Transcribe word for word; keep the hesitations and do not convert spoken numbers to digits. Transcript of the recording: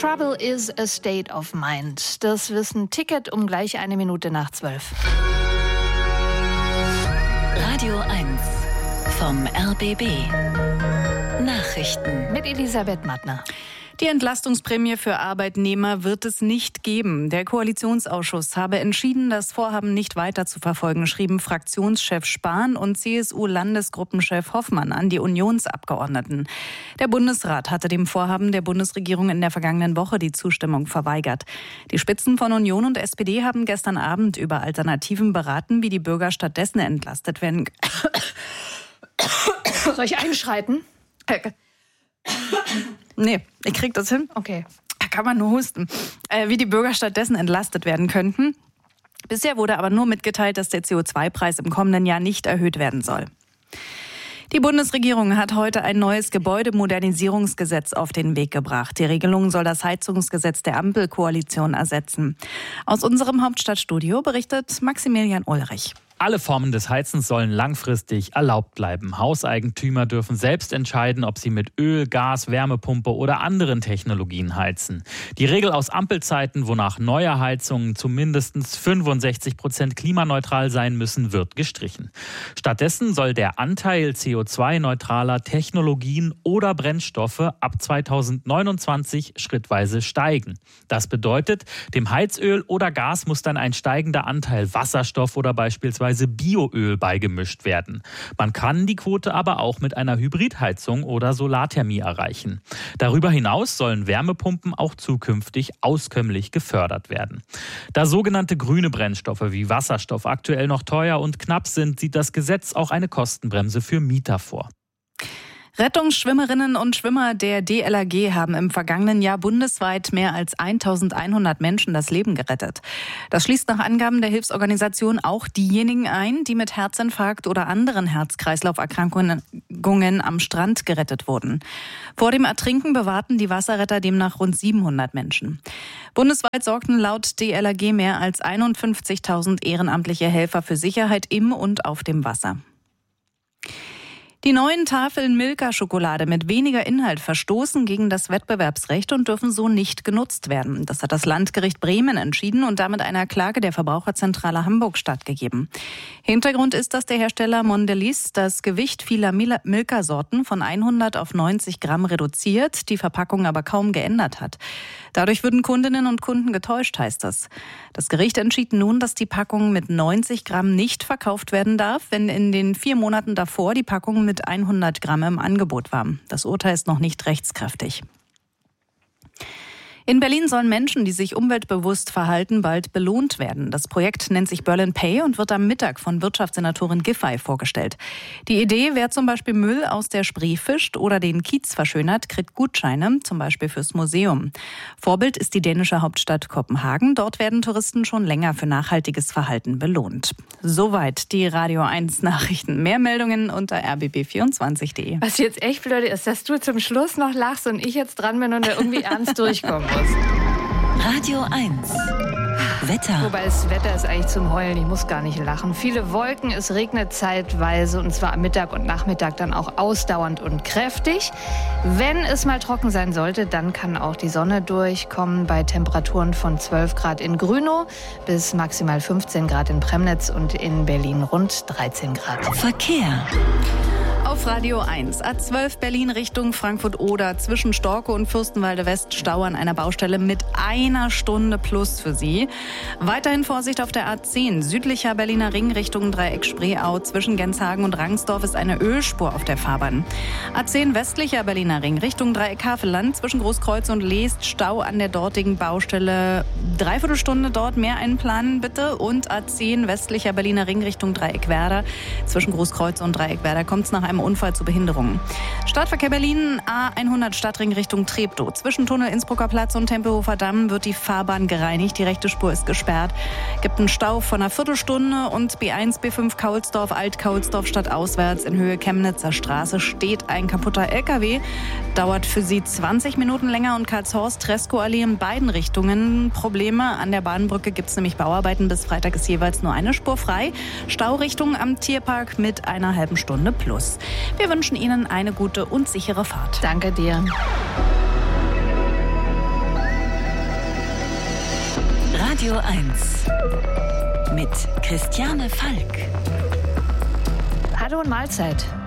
Trouble is a state of mind. Das Wissen Ticket um gleich eine Minute nach zwölf. Radio eins vom R B B. Nachrichten mit Elisabeth Mattner. Die Entlastungsprämie für Arbeitnehmer wird es nicht geben. Der Koalitionsausschuss habe entschieden, das Vorhaben nicht weiter zu verfolgen, schrieben Fraktionschef Spahn und C S U-Landesgruppenchef Hoffmann an die Unionsabgeordneten. Der Bundesrat hatte dem Vorhaben der Bundesregierung in der vergangenen Woche die Zustimmung verweigert. Die Spitzen von Union und S P D haben gestern Abend über Alternativen beraten, wie die Bürger stattdessen entlastet werden. Soll ich einschreiten? Nee, ich krieg das hin. Okay. Da kann man nur husten. Äh, wie die Bürger stattdessen entlastet werden könnten. Bisher wurde aber nur mitgeteilt, dass der C O zwei Preis im kommenden Jahr nicht erhöht werden soll. Die Bundesregierung hat heute ein neues Gebäudemodernisierungsgesetz auf den Weg gebracht. Die Regelung soll das Heizungsgesetz der Ampelkoalition ersetzen. Aus unserem Hauptstadtstudio berichtet Maximilian Ulrich. Alle Formen des Heizens sollen langfristig erlaubt bleiben. Hauseigentümer dürfen selbst entscheiden, ob sie mit Öl, Gas, Wärmepumpe oder anderen Technologien heizen. Die Regel aus Ampelzeiten, wonach neue Heizungen zu mindestens fünfundsechzig Prozent klimaneutral sein müssen, wird gestrichen. Stattdessen soll der Anteil C O zwei neutraler Technologien oder Brennstoffe ab zweitausendneunundzwanzig schrittweise steigen. Das bedeutet, dem Heizöl oder Gas muss dann ein steigender Anteil Wasserstoff oder beispielsweise Bioöl beigemischt werden. Man kann die Quote aber auch mit einer Hybridheizung oder Solarthermie erreichen. Darüber hinaus sollen Wärmepumpen auch zukünftig auskömmlich gefördert werden. Da sogenannte grüne Brennstoffe wie Wasserstoff aktuell noch teuer und knapp sind, sieht das Gesetz auch eine Kostenbremse für Mieter vor. Rettungsschwimmerinnen und Schwimmer der D L R G haben im vergangenen Jahr bundesweit mehr als eintausendeinhundert Menschen das Leben gerettet. Das schließt nach Angaben der Hilfsorganisation auch diejenigen ein, die mit Herzinfarkt oder anderen Herz-Kreislauf-Erkrankungen am Strand gerettet wurden. Vor dem Ertrinken bewahrten die Wasserretter demnach rund siebenhundert Menschen. Bundesweit sorgten laut D L R G mehr als einundfünfzigtausend ehrenamtliche Helfer für Sicherheit im und auf dem Wasser. Die neuen Tafeln Milka-Schokolade mit weniger Inhalt verstoßen gegen das Wettbewerbsrecht und dürfen so nicht genutzt werden. Das hat das Landgericht Bremen entschieden und damit einer Klage der Verbraucherzentrale Hamburg stattgegeben. Hintergrund ist, dass der Hersteller Mondelez das Gewicht vieler Milka-Sorten von hundert auf neunzig Gramm reduziert, die Verpackung aber kaum geändert hat. Dadurch würden Kundinnen und Kunden getäuscht, heißt es. Das Gericht entschied nun, dass die Packung mit neunzig Gramm nicht verkauft werden darf, wenn in den vier Monaten davor die Packung mit hundert Gramm im Angebot war. Das Urteil ist noch nicht rechtskräftig. In Berlin sollen Menschen, die sich umweltbewusst verhalten, bald belohnt werden. Das Projekt nennt sich Berlin Pay und wird am Mittag von Wirtschaftssenatorin Giffey vorgestellt. Die Idee, wer zum Beispiel Müll aus der Spree fischt oder den Kiez verschönert, kriegt Gutscheine, zum Beispiel fürs Museum. Vorbild ist die dänische Hauptstadt Kopenhagen. Dort werden Touristen schon länger für nachhaltiges Verhalten belohnt. Soweit die Radio eins Nachrichten. Mehr Meldungen unter r b b vierundzwanzig punkt d e. Was jetzt echt blöd ist, dass du zum Schluss noch lachst und ich jetzt dran bin und da irgendwie ernst durchkomme. Radio eins. Wetter. Wobei das Wetter ist eigentlich zum Heulen, ich muss gar nicht lachen. Viele Wolken, es regnet zeitweise und zwar am Mittag und Nachmittag dann auch ausdauernd und kräftig. Wenn es mal trocken sein sollte, dann kann auch die Sonne durchkommen bei Temperaturen von zwölf Grad in Grünow bis maximal fünfzehn Grad in Premnitz und in Berlin rund dreizehn Grad. Verkehr. Auf Radio eins. A zwölf Berlin Richtung Frankfurt-Oder. Zwischen Storke und Fürstenwalde West Stau an einer Baustelle mit einer Stunde plus für Sie. Weiterhin Vorsicht auf der A zehn. Südlicher Berliner Ring Richtung Dreieck Spreeau. Zwischen Genshagen und Rangsdorf ist eine Ölspur auf der Fahrbahn. A zehn westlicher Berliner Ring Richtung Dreieck Havelland. Zwischen Großkreuz und Leest Stau an der dortigen Baustelle. Dreiviertel Stunde dort mehr einplanen bitte. Und A zehn westlicher Berliner Ring Richtung Dreieck Werder. Zwischen Großkreuz und Dreieck Werder kommt es nach einem Unfall zu Behinderungen. Stadtverkehr Berlin A hundert Stadtring Richtung Treptow. Zwischen Tunnel Innsbrucker Platz und Tempelhofer Damm wird die Fahrbahn gereinigt. Die rechte Spur ist gesperrt. Gibt einen Stau von einer Viertelstunde und B eins, B fünf Kaulsdorf, Alt-Kaulsdorf stadtauswärts in Höhe Chemnitzer Straße steht ein kaputter L K W. Dauert für Sie zwanzig Minuten länger und Karlshorst, Treskow-Allee in beiden Richtungen Probleme. An der Bahnbrücke gibt es nämlich Bauarbeiten. Bis Freitag ist jeweils nur eine Spur frei. Staurichtung am Tierpark mit einer halben Stunde plus. Wir wünschen Ihnen eine gute und sichere Fahrt. Danke dir. Radio eins mit Christiane Falk. Hallo und Mahlzeit.